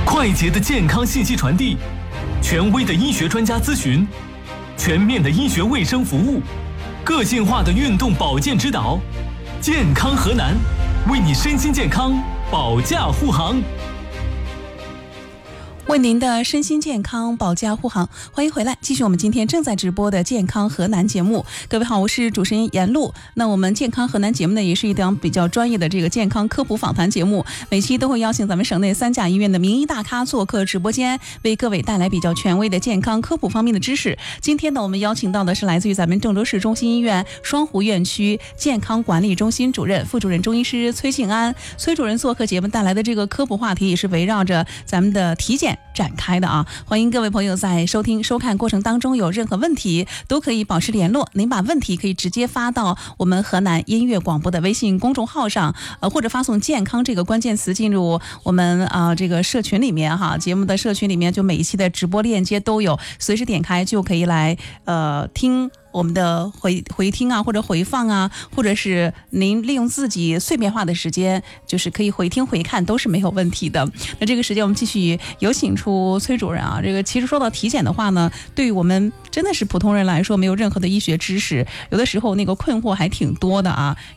快捷的健康信息传递，权威的医学专家咨询，全面的医学卫生服务，个性化的运动保健指导。健康河南，为你身心健康保驾护航。 为您的身心健康保驾护航，欢迎回来，继续我们今天正在直播的健康河南节目。各位好，我是主持人严璐。那我们健康河南节目呢，也是一档比较专业的这个健康科普访谈节目，每期都会邀请咱们省内3甲医院的名医大咖做客直播间，为各位带来比较权威的健康科普方面的知识。今天呢，我们邀请到的是来自于咱们郑州市中心医院双湖院区健康管理中心主任、副主任中医师崔庆安。崔主任做客节目带来的这个科普话题，也是围绕着咱们的体检展开的啊！欢迎各位朋友在收听收看过程当中有任何问题都可以保持联络，您把问题可以直接发到我们河南音乐广播的微信公众号上，或者发送健康这个关键词进入我们这个社群里面哈，节目的社群里面就每一期的直播链接都有，随时点开就可以来听我们的回听啊，或者回放啊，或者是您利用自己碎片化的时间，就是可以回听回看，都是没有问题的。那这个时间我们继续有请出崔主任啊。这个其实说到体检的话呢，对于我们真的是普通人来说，没有任何的医学知识，有的时候那个困惑还挺多的啊。